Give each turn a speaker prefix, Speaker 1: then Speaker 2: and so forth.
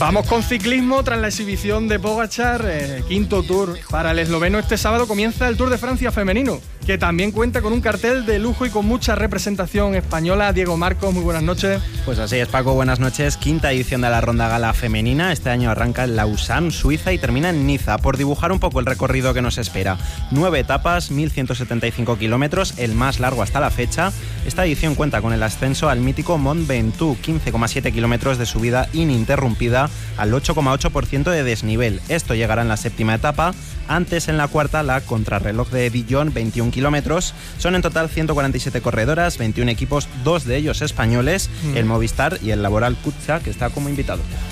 Speaker 1: Vamos con ciclismo tras la exhibición de Pogačar, quinto Tour para el esloveno. Este sábado comienza el Tour de Francia femenino, que también cuenta con un cartel de lujo y con mucha representación española. Diego Marcos, muy buenas noches.
Speaker 2: Pues así es, Paco, buenas noches. Quinta edición de la Ronda Gala femenina. Este año arranca en Lausanne, Suiza, y termina en Niza. Por dibujar un poco el recorrido que nos espera: 9 etapas, 1.175 kilómetros, el más largo hasta la fecha. Esta edición cuenta con el ascenso al mítico Mont Ventoux, 15,7 kilómetros de subida ininterrumpida al 8,8% de desnivel. Esto llegará en la séptima etapa. Antes, en la cuarta, la contrarreloj de Dijon, 21 kilómetros. Son en total 147 corredoras, 21 equipos, 2 de ellos españoles, el Movistar y el Laboral Kutxa, que está como invitado.